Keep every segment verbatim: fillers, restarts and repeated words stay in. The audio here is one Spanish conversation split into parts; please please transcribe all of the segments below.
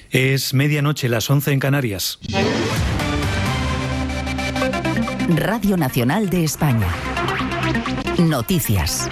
Es medianoche, las once en Canarias. Radio Nacional de España. Noticias.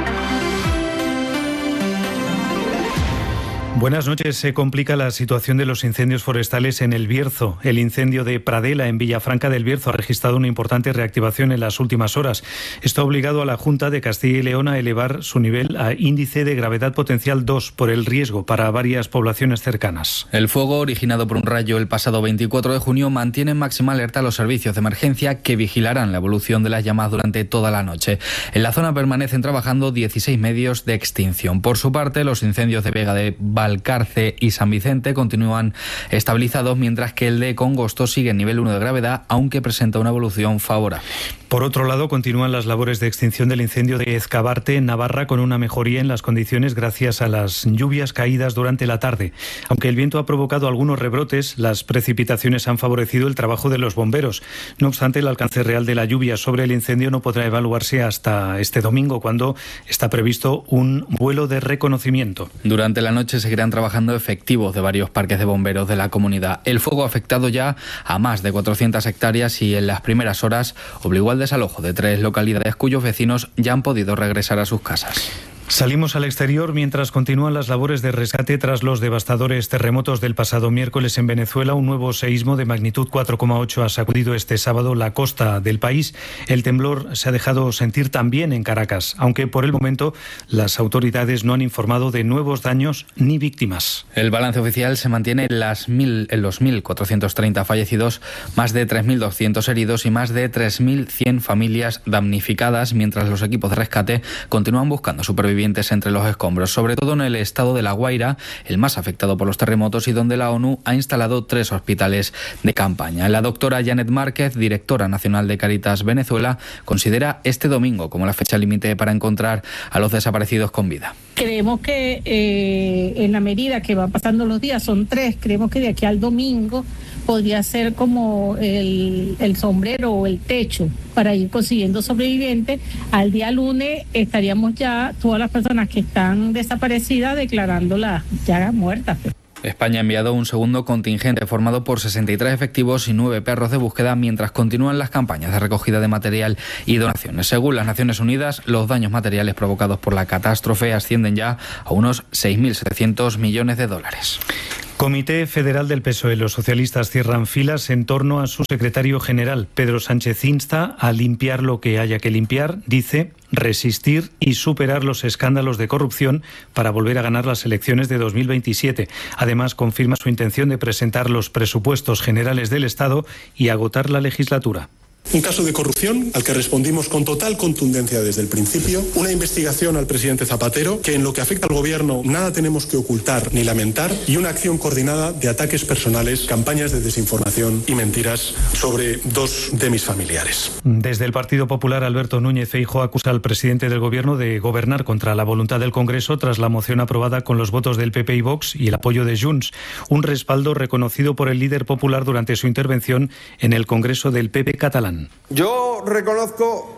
Buenas noches. Se complica la situación de los incendios forestales en El Bierzo. El incendio de Pradela, en Villafranca del Bierzo, ha registrado una importante reactivación en las últimas horas. Esto ha obligado a la Junta de Castilla y León a elevar su nivel a índice de gravedad potencial dos por el riesgo para varias poblaciones cercanas. El fuego, originado por un rayo el pasado veinticuatro de junio, mantiene en máxima alerta a los servicios de emergencia, que vigilarán la evolución de las llamas durante toda la noche. En la zona permanecen trabajando dieciséis medios de extinción. Por su parte, los incendios de Vega de Valcarce y San Vicente continúan estabilizados, mientras que el de Congosto sigue en nivel uno de gravedad, aunque presenta una evolución favorable. Por otro lado, continúan las labores de extinción del incendio de Ezcabarte, en Navarra, con una mejoría en las condiciones gracias a las lluvias caídas durante la tarde. Aunque el viento ha provocado algunos rebrotes, las precipitaciones han favorecido el trabajo de los bomberos. No obstante, el alcance real de la lluvia sobre el incendio no podrá evaluarse hasta este domingo, cuando está previsto un vuelo de reconocimiento. Durante la noche seguirán trabajando efectivos de varios parques de bomberos de la comunidad. El fuego ha afectado ya a más de cuatrocientas hectáreas y en las primeras horas obligó al desalojo de tres localidades cuyos vecinos ya han podido regresar a sus casas. Salimos al exterior mientras continúan las labores de rescate tras los devastadores terremotos del pasado miércoles en Venezuela. Un nuevo seísmo de magnitud cuatro coma ocho ha sacudido este sábado la costa del país. El temblor se ha dejado sentir también en Caracas, aunque por el momento las autoridades no han informado de nuevos daños ni víctimas. El balance oficial se mantiene en, las mil, en los mil cuatrocientos treinta fallecidos, más de tres mil doscientos heridos y más de tres mil cien familias damnificadas, mientras los equipos de rescate continúan buscando supervivientes entre los escombros, sobre todo en el estado de La Guaira, el más afectado por los terremotos y donde la ONU ha instalado tres hospitales de campaña. La doctora Janet Márquez, directora nacional de Cáritas Venezuela, considera este domingo como la fecha límite para encontrar a los desaparecidos con vida. Creemos que eh, en la medida que van pasando los días, son tres, creemos que de aquí al domingo podría ser como el, el sombrero o el techo para ir consiguiendo sobrevivientes. Al día lunes estaríamos ya todas las personas que están desaparecidas declarándolas ya muertas. España ha enviado un segundo contingente formado por sesenta y tres efectivos y nueve perros de búsqueda, mientras continúan las campañas de recogida de material y donaciones. Según las Naciones Unidas, los daños materiales provocados por la catástrofe ascienden ya a unos seis mil setecientos millones de dólares. Comité Federal del P S O E. Los socialistas cierran filas en torno a su secretario general. Pedro Sánchez insta a limpiar lo que haya que limpiar, dice, resistir y superar los escándalos de corrupción para volver a ganar las elecciones de dos mil veintisiete. Además, confirma su intención de presentar los presupuestos generales del Estado y agotar la legislatura. Un caso de corrupción al que respondimos con total contundencia desde el principio, una investigación al presidente Zapatero que en lo que afecta al gobierno nada tenemos que ocultar ni lamentar, y una acción coordinada de ataques personales, campañas de desinformación y mentiras sobre dos de mis familiares. Desde el Partido Popular, Alberto Núñez Feijóo acusa al presidente del gobierno de gobernar contra la voluntad del Congreso tras la moción aprobada con los votos del P P y Vox y el apoyo de Junts, un respaldo reconocido por el líder popular durante su intervención en el Congreso del P P catalán. Yo reconozco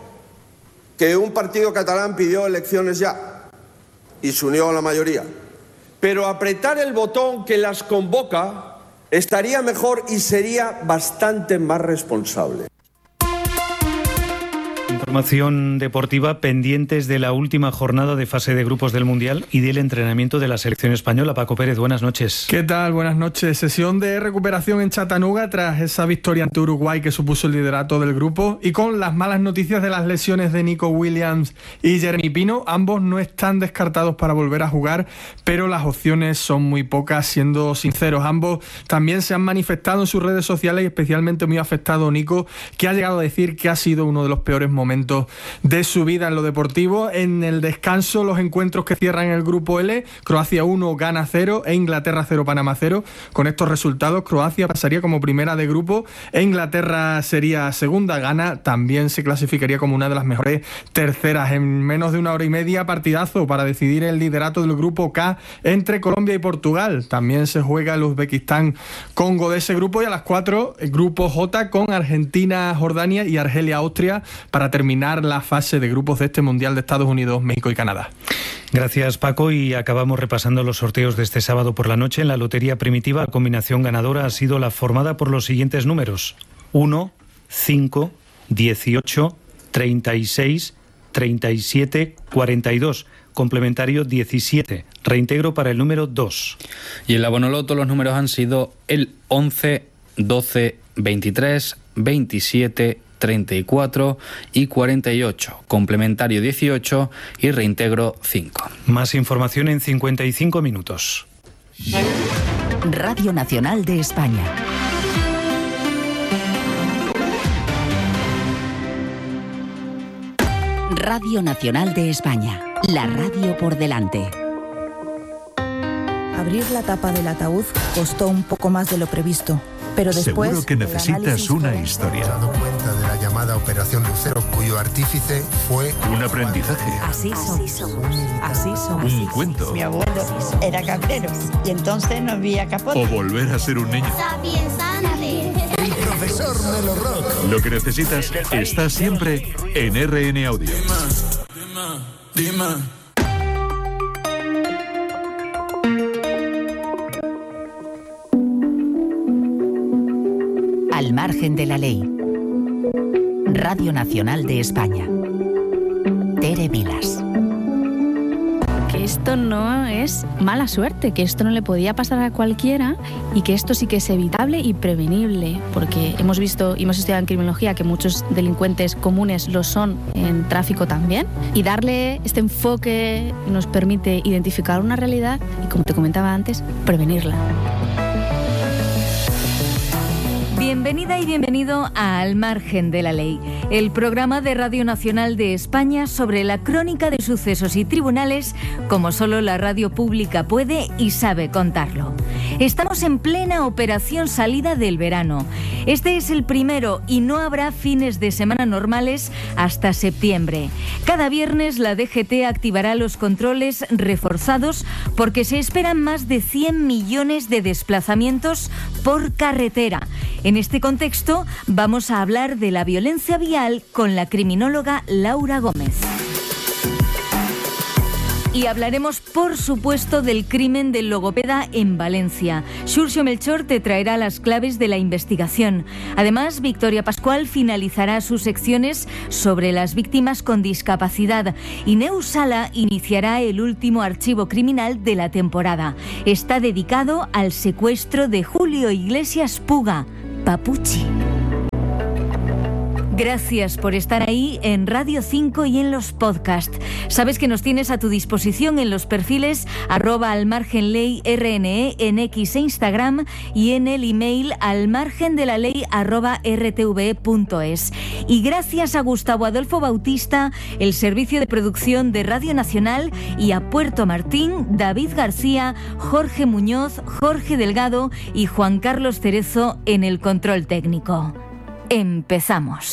que un partido catalán pidió elecciones ya y se unió a la mayoría, pero apretar el botón que las convoca estaría mejor y sería bastante más responsable. Información deportiva, pendientes de la última jornada de fase de grupos del Mundial y del entrenamiento de la selección española. Paco Pérez, buenas noches. ¿Qué tal? Buenas noches. Sesión de recuperación en Chattanooga tras esa victoria ante Uruguay que supuso el liderato del grupo, y con las malas noticias de las lesiones de Nico Williams y Jeremy Pino. Ambos no están descartados para volver a jugar, pero las opciones son muy pocas, siendo sinceros. Ambos también se han manifestado en sus redes sociales, y especialmente muy afectado Nico, que ha llegado a decir que ha sido uno de los peores momentos de su vida en lo deportivo. En el descanso, los encuentros que cierran el grupo L: Croacia uno, Ghana cero e Inglaterra cero, Panamá cero. Con estos resultados, Croacia pasaría como primera de grupo e Inglaterra sería segunda. Ghana también se clasificaría como una de las mejores terceras. En menos de una hora y media, partidazo para decidir el liderato del grupo K entre Colombia y Portugal. También se juega el Uzbekistán-Congo de ese grupo, y a las cuatro, el grupo J con Argentina, Jordania y Argelia, Austria, para terminar terminar la fase de grupos de este Mundial de Estados Unidos, México y Canadá. Gracias, Paco, y acabamos repasando los sorteos de este sábado por la noche. En la lotería primitiva, la combinación ganadora ha sido la formada por los siguientes números: uno, cinco, dieciocho, treinta y seis, treinta y siete, cuarenta y dos. Complementario diecisiete, reintegro para el número dos. Y en la Bonoloto los números han sido el once, doce, veintitrés, veintisiete, treinta y cuatro y cuarenta y ocho, complementario dieciocho y reintegro cinco. Más información en cincuenta y cinco minutos. Radio Nacional de España. Radio Nacional de España, la radio por delante. Abrir la tapa del ataúd costó un poco más de lo previsto, pero después... Seguro que necesitas una historia. Me he dado cuenta de la llamada Operación Lucero, cuyo artífice fue... Un aprendizaje. Así somos. Así somos. Un cuento. Mi abuelo era cabrero y entonces no había capote. O volver a ser un niño. El profesor Melo Rock. Lo que necesitas está siempre en R N Audio. Dime, dime. Al margen de la ley. Radio Nacional de España. Tere Vilas. Que esto no es mala suerte, que esto no le podía pasar a cualquiera y que esto sí que es evitable y prevenible, porque hemos visto y hemos estudiado en criminología que muchos delincuentes comunes lo son en tráfico también, y darle este enfoque nos permite identificar una realidad y, como te comentaba antes, prevenirla. Bienvenida y bienvenido a Al Margen de la Ley, el programa de Radio Nacional de España sobre la crónica de sucesos y tribunales como solo la radio pública puede y sabe contarlo. Estamos en plena operación salida del verano. Este es el primero y no habrá fines de semana normales hasta septiembre. Cada viernes la D G T activará los controles reforzados porque se esperan más de cien millones de desplazamientos por carretera. En este contexto vamos a hablar de la violencia vial con la criminóloga Laura Gómez. Y hablaremos, por supuesto, del crimen del logopeda en Valencia. Xurxo Melchor te traerá las claves de la investigación. Además, Victoria Pascual finalizará sus secciones sobre las víctimas con discapacidad. Y Neus Sala iniciará el último archivo criminal de la temporada. Está dedicado al secuestro de Julio Iglesias Puga, Papuchi. Gracias por estar ahí en Radio cinco y en los podcasts. Sabes que nos tienes a tu disposición en los perfiles arroba almargenley rne en X e Instagram y en el email almargendelaley arroba rtv.es. Y gracias a Gustavo Adolfo Bautista, el servicio de producción de Radio Nacional, y a Puerto Martín, David García, Jorge Muñoz, Jorge Delgado y Juan Carlos Cerezo en el control técnico. Empezamos.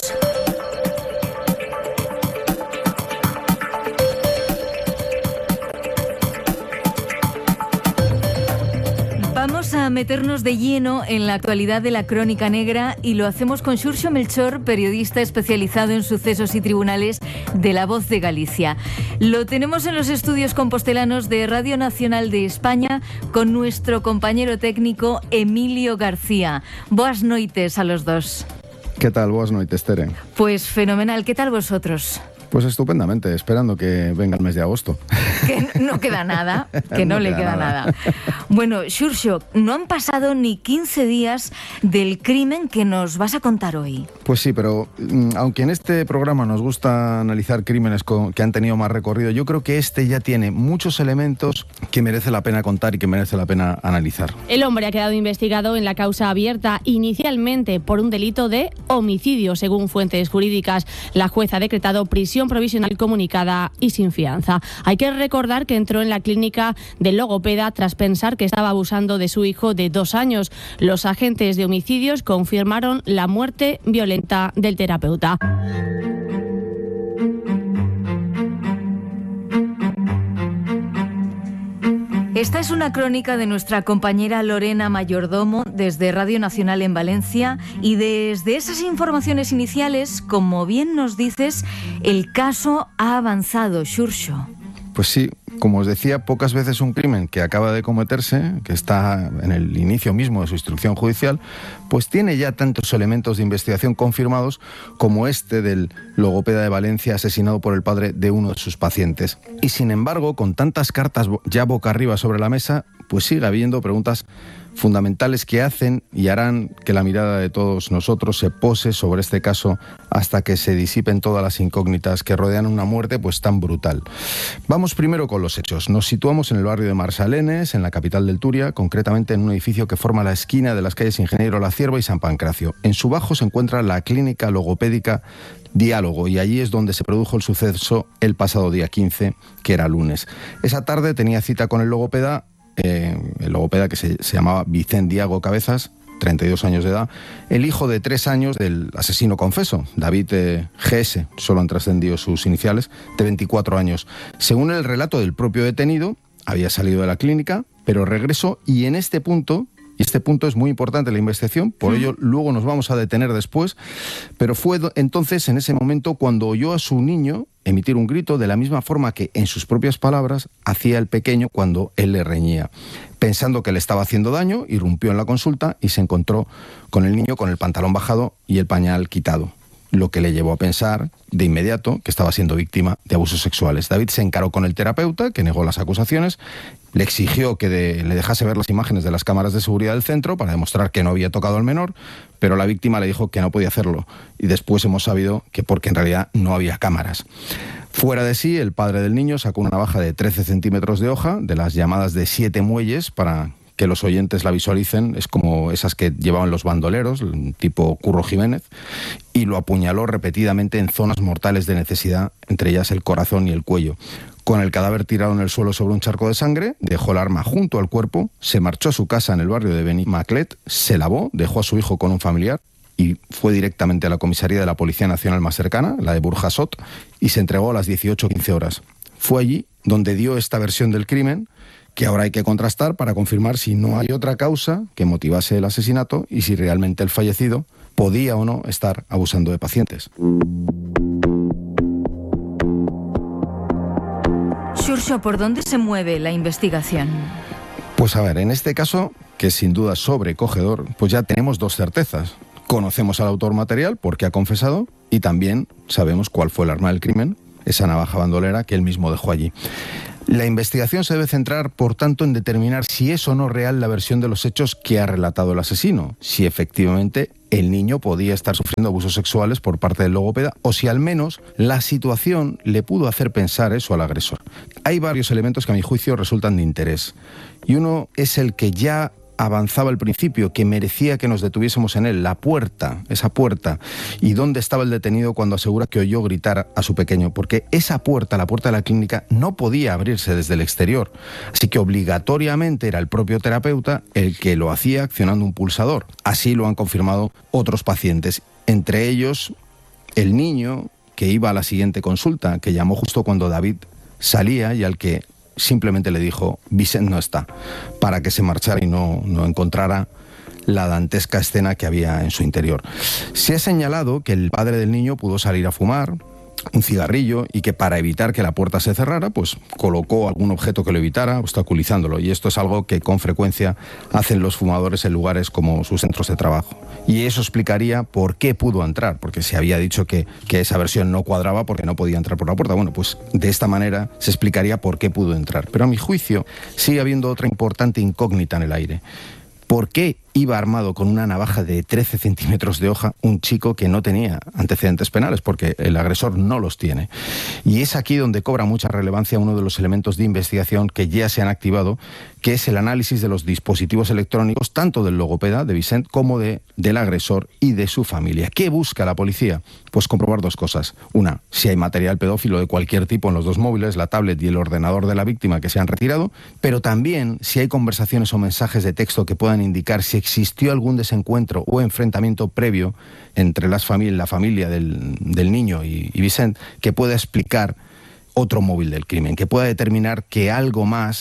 Vamos a meternos de lleno en la actualidad de la crónica negra y lo hacemos con Xurxo Melchor, periodista especializado en sucesos y tribunales de La Voz de Galicia. Lo tenemos en los estudios compostelanos de Radio Nacional de España con nuestro compañero técnico Emilio García. Boas noites a los dos. ¿Qué tal? Boas noites, Tere. Pues fenomenal. ¿Qué tal vosotros? Pues estupendamente, esperando que venga el mes de agosto. Que no queda nada, que no, no le queda, queda nada. nada. Bueno, Xurxo, no han pasado ni quince días del crimen que nos vas a contar hoy. Pues sí, pero aunque en este programa nos gusta analizar crímenes con, que han tenido más recorrido, yo creo que este ya tiene muchos elementos que merece la pena contar y que merece la pena analizar. El hombre ha quedado investigado en la causa abierta inicialmente por un delito de homicidio, según fuentes jurídicas. La jueza ha decretado prisión provisional comunicada y sin fianza. Hay que recordar que entró en la clínica del logopeda tras pensar que estaba abusando de su hijo de dos años. Los agentes de homicidios confirmaron la muerte violenta del terapeuta. Esta es una crónica de nuestra compañera Lorena Mayordomo desde Radio Nacional en Valencia, y desde esas informaciones iniciales, como bien nos dices, el caso ha avanzado, Xurxo. Pues sí, como os decía, pocas veces un crimen que acaba de cometerse, que está en el inicio mismo de su instrucción judicial, pues tiene ya tantos elementos de investigación confirmados como este del logopeda de Valencia asesinado por el padre de uno de sus pacientes. Y sin embargo, con tantas cartas ya boca arriba sobre la mesa, pues sigue habiendo preguntas fundamentales que hacen y harán que la mirada de todos nosotros se pose sobre este caso hasta que se disipen todas las incógnitas que rodean una muerte pues tan brutal. Vamos primero con los hechos. Nos situamos en el barrio de Marsalenes, en la capital del Turia, concretamente en un edificio que forma la esquina de las calles Ingeniero La Cierva y San Pancracio. En su bajo se encuentra la clínica logopédica Diálogo, y allí es donde se produjo el suceso el pasado día quince, que era lunes. Esa tarde tenía cita con el logopeda Eh, el logopeda que se, se llamaba Vicente Diago Cabezas, treinta y dos años de edad, el hijo de tres años del asesino confeso, David eh, G S, solo han trascendido sus iniciales, de veinticuatro años. Según el relato del propio detenido, había salido de la clínica, pero regresó, y en este punto, y este punto es muy importante en la investigación, por ello luego nos vamos a detener después, pero fue entonces, en ese momento, cuando oyó a su niño emitir un grito de la misma forma que, en sus propias palabras, hacía el pequeño cuando él le reñía. Pensando que le estaba haciendo daño, irrumpió en la consulta y se encontró con el niño con el pantalón bajado y el pañal quitado, lo que le llevó a pensar de inmediato que estaba siendo víctima de abusos sexuales. David se encaró con el terapeuta, que negó las acusaciones, le exigió que de, le dejase ver las imágenes de las cámaras de seguridad del centro para demostrar que no había tocado al menor, pero la víctima le dijo que no podía hacerlo, y después hemos sabido que porque en realidad no había cámaras. Fuera de sí, el padre del niño sacó una navaja de trece centímetros de hoja, de las llamadas de siete muelles, para que los oyentes la visualicen, es como esas que llevaban los bandoleros, tipo Curro Jiménez, y lo apuñaló repetidamente en zonas mortales de necesidad, entre ellas el corazón y el cuello. Con el cadáver tirado en el suelo sobre un charco de sangre, dejó el arma junto al cuerpo, se marchó a su casa en el barrio de Benimaclet, se lavó, dejó a su hijo con un familiar y fue directamente a la comisaría de la Policía Nacional más cercana, la de Burjasot, y se entregó a las dieciocho quince horas. Fue allí donde dio esta versión del crimen, que ahora hay que contrastar para confirmar si no hay otra causa que motivase el asesinato y si realmente el fallecido podía o no estar abusando de pacientes. Xurxo, ¿por dónde se mueve la investigación? Pues a ver, en este caso, que es sin duda sobrecogedor, pues ya tenemos dos certezas. Conocemos al autor material porque ha confesado, y también sabemos cuál fue el arma del crimen, esa navaja bandolera que él mismo dejó allí. La investigación se debe centrar, por tanto, en determinar si es o no real la versión de los hechos que ha relatado el asesino, si efectivamente el niño podía estar sufriendo abusos sexuales por parte del logopeda, o si al menos la situación le pudo hacer pensar eso al agresor. Hay varios elementos que a mi juicio resultan de interés, y uno es el que ya avanzaba al principio, que merecía que nos detuviésemos en él, la puerta, esa puerta, y dónde estaba el detenido cuando asegura que oyó gritar a su pequeño, porque esa puerta, la puerta de la clínica, no podía abrirse desde el exterior, así que obligatoriamente era el propio terapeuta el que lo hacía accionando un pulsador. Así lo han confirmado otros pacientes, entre ellos el niño que iba a la siguiente consulta, que llamó justo cuando David salía y al que simplemente le dijo, Vicent no está, para que se marchara y no, no encontrara la dantesca escena que había en su interior. Se ha señalado que el padre del niño pudo salir a fumar un cigarrillo y que para evitar que la puerta se cerrara, pues colocó algún objeto que lo evitara, obstaculizándolo. Y esto es algo que con frecuencia hacen los fumadores en lugares como sus centros de trabajo. Y eso explicaría por qué pudo entrar, porque se había dicho que, que esa versión no cuadraba porque no podía entrar por la puerta. Bueno, pues de esta manera se explicaría por qué pudo entrar. Pero a mi juicio sigue habiendo otra importante incógnita en el aire. ¿Por qué iba armado con una navaja de trece centímetros de hoja un chico que no tenía antecedentes penales? Porque el agresor no los tiene. Y es aquí donde cobra mucha relevancia uno de los elementos de investigación que ya se han activado, que es el análisis de los dispositivos electrónicos, tanto del logopeda, de Vicent, como de, del agresor y de su familia. ¿Qué busca la policía? Pues comprobar dos cosas. Una, si hay material pedófilo de cualquier tipo en los dos móviles, la tablet y el ordenador de la víctima, que se han retirado, pero también si hay conversaciones o mensajes de texto que puedan indicar si existió algún desencuentro o enfrentamiento previo entre las famili- la familia del, del niño y, y Vicent, que pueda explicar otro móvil del crimen, que pueda determinar que algo más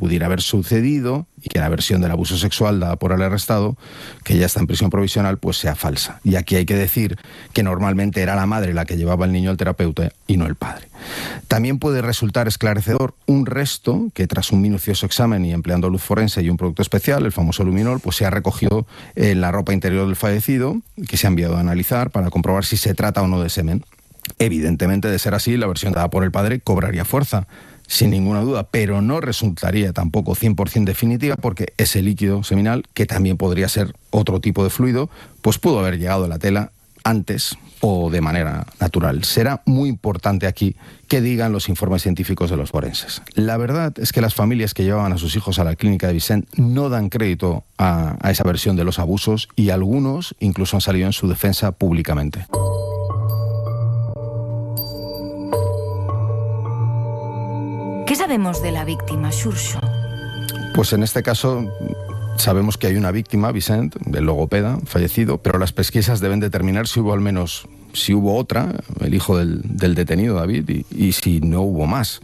pudiera haber sucedido y que la versión del abuso sexual dada por el arrestado, que ya está en prisión provisional, pues sea falsa. Y aquí hay que decir que normalmente era la madre la que llevaba al niño al terapeuta y no el padre. También puede resultar esclarecedor un resto que, tras un minucioso examen y empleando luz forense y un producto especial, el famoso luminol, pues se ha recogido en la ropa interior del fallecido, que se ha enviado a analizar para comprobar si se trata o no de semen. Evidentemente, de ser así, la versión dada por el padre cobraría fuerza, sin ninguna duda, pero no resultaría tampoco cien por ciento definitiva, porque ese líquido seminal, que también podría ser otro tipo de fluido, pues pudo haber llegado a la tela antes o de manera natural. Será muy importante aquí que digan los informes científicos de los forenses. La verdad es que las familias que llevaban a sus hijos a la clínica de Vicent no dan crédito a, a esa versión de los abusos, y algunos incluso han salido en su defensa públicamente. ¿Qué sabemos de la víctima, Xurxo? Pues en este caso sabemos que hay una víctima, Vicent, el logopeda, fallecido, pero las pesquisas deben determinar si hubo al menos, si hubo otra, el hijo del, del detenido, David, y, y si no hubo más.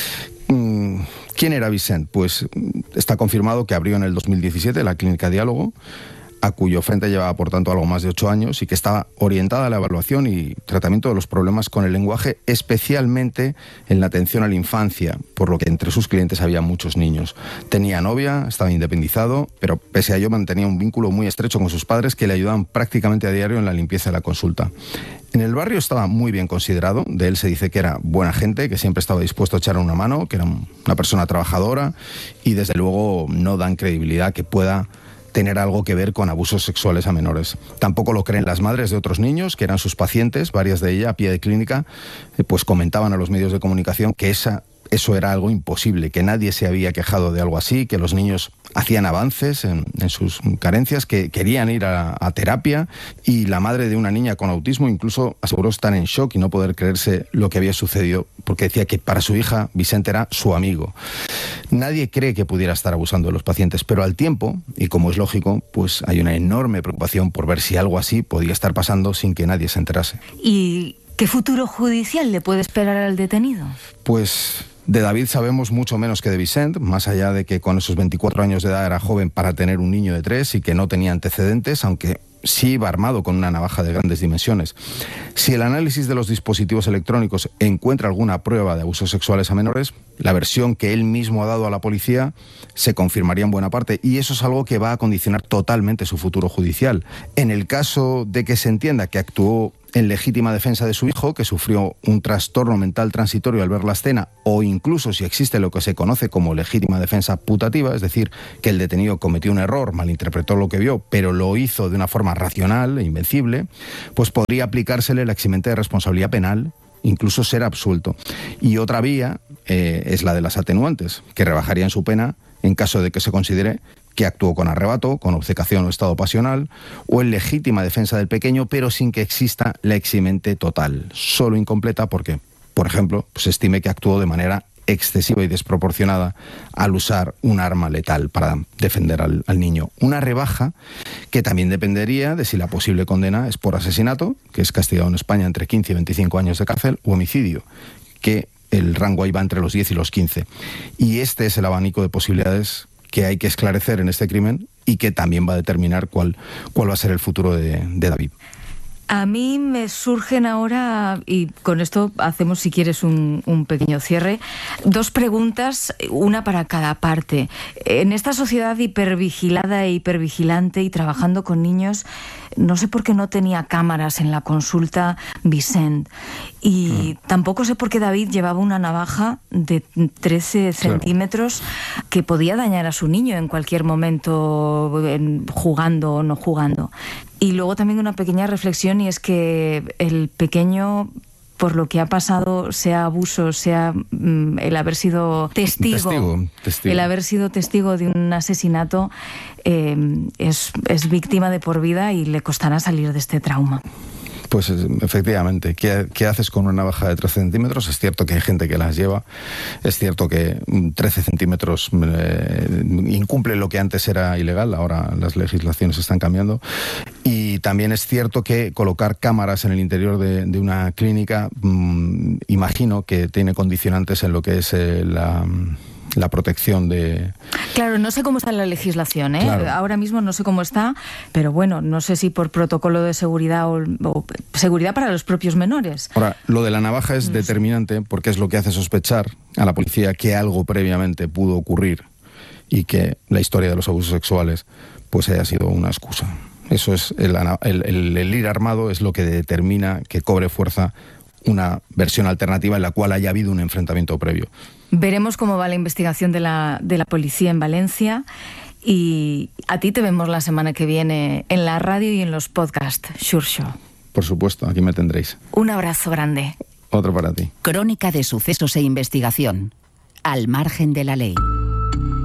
¿Quién era Vicent? Pues está confirmado que abrió en el dos mil diecisiete la clínica Diálogo, a cuyo frente llevaba, por tanto, algo más de ocho años, y que estaba orientada a la evaluación y tratamiento de los problemas con el lenguaje, especialmente en la atención a la infancia, por lo que entre sus clientes había muchos niños. Tenía novia, estaba independizado, pero pese a ello mantenía un vínculo muy estrecho con sus padres, que le ayudaban prácticamente a diario en la limpieza de la consulta. En el barrio estaba muy bien considerado. De él se dice que era buena gente, que siempre estaba dispuesto a echar una mano, que era una persona trabajadora, y desde luego no dan credibilidad que pueda tener algo que ver con abusos sexuales a menores. Tampoco lo creen las madres de otros niños, que eran sus pacientes, varias de ellas a pie de clínica, pues comentaban a los medios de comunicación que esa, eso era algo imposible, que nadie se había quejado de algo así, que los niños hacían avances en, en sus carencias, que querían ir a, a terapia, y la madre de una niña con autismo incluso aseguró estar en shock y no poder creerse lo que había sucedido, porque decía que para su hija Vicent era su amigo. Nadie cree que pudiera estar abusando de los pacientes, pero al tiempo, y como es lógico, pues hay una enorme preocupación por ver si algo así podía estar pasando sin que nadie se enterase. ¿Y qué futuro judicial le puede esperar al detenido? Pues de David sabemos mucho menos que de Vicent, más allá de que con esos veinticuatro años de edad era joven para tener un niño de tres y que no tenía antecedentes, aunque sí iba armado con una navaja de grandes dimensiones. Si el análisis de los dispositivos electrónicos encuentra alguna prueba de abusos sexuales a menores, la versión que él mismo ha dado a la policía se confirmaría en buena parte, y eso es algo que va a condicionar totalmente su futuro judicial. En el caso de que se entienda que actuó en legítima defensa de su hijo, que sufrió un trastorno mental transitorio al ver la escena, o incluso si existe lo que se conoce como legítima defensa putativa, es decir, que el detenido cometió un error, malinterpretó lo que vio, pero lo hizo de una forma racional e invencible, pues podría aplicársele la eximente de responsabilidad penal, incluso ser absuelto. Y otra vía eh, es la de las atenuantes, que rebajarían su pena en caso de que se considere que actuó con arrebato, con obcecación o estado pasional, o en legítima defensa del pequeño, pero sin que exista la eximente total, solo incompleta porque, por ejemplo, se estime que actuó de manera excesiva y desproporcionada al usar un arma letal para defender al, al niño. Una rebaja que también dependería de si la posible condena es por asesinato, que es castigado en España entre quince y veinticinco años de cárcel, o homicidio, que el rango ahí va entre los diez y los quince. Y este es el abanico de posibilidades que hay que esclarecer en este crimen y que también va a determinar cuál, cuál va a ser el futuro de, de David. A mí me surgen ahora, y con esto hacemos, si quieres, un, un pequeño cierre, dos preguntas, una para cada parte. En esta sociedad hipervigilada e hipervigilante y trabajando con niños, no sé por qué no tenía cámaras en la consulta Vicent. Y mm. tampoco sé por qué David llevaba una navaja de trece centímetros que podía dañar a su niño en cualquier momento, en, jugando o no jugando. Y luego también una pequeña reflexión, y es que el pequeño, por lo que ha pasado, sea abuso, sea mm, el haber sido testigo, testigo, testigo, el haber sido testigo de un asesinato, eh, es, es víctima de por vida y le costará salir de este trauma. Pues efectivamente, ¿qué, ¿qué haces con una navaja de trece centímetros? Es cierto que hay gente que las lleva, es cierto que trece centímetros eh, incumple lo que antes era ilegal, ahora las legislaciones están cambiando, y también es cierto que colocar cámaras en el interior de, de una clínica, mmm, imagino que tiene condicionantes en lo que es eh, la... la protección de... Claro, no sé cómo está la legislación, ¿eh? Claro. Ahora mismo no sé cómo está, pero bueno, no sé si por protocolo de seguridad o, o seguridad para los propios menores. Ahora, lo de la navaja es determinante porque es lo que hace sospechar a la policía que algo previamente pudo ocurrir y que la historia de los abusos sexuales pues haya sido una excusa. Eso es, el, el, el, el ir armado es lo que determina que cobre fuerza una versión alternativa en la cual haya habido un enfrentamiento previo. Veremos cómo va la investigación de la, de la policía en Valencia y a ti te vemos la semana que viene en la radio y en los podcasts, Sure Show. Por supuesto, aquí me tendréis. Un abrazo grande. Otro para ti. Crónica de sucesos e investigación. Al margen de la ley.